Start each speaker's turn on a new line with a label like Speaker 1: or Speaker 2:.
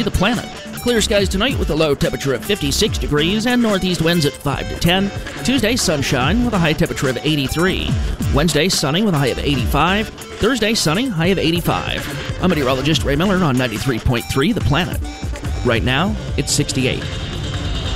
Speaker 1: The Planet. Clear skies tonight with a low temperature of 56 degrees and northeast winds at 5 to 10. Tuesday, sunshine with a high temperature of 83. Wednesday, sunny with a high of 85. Thursday, sunny, high of 85. I'm meteorologist Ray Miller on 93.3 The Planet. Right now, it's 68.